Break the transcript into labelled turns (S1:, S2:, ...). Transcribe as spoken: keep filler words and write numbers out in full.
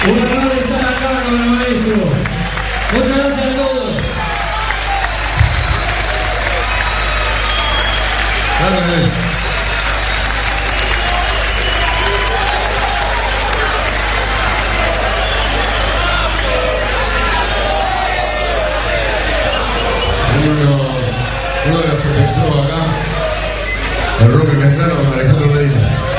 S1: Un honor estar acá con el maestro. Muchas gracias a todos.
S2: Dale. Uno, uno de los que pensó acá, el rock mexicano, Alejandro Medina.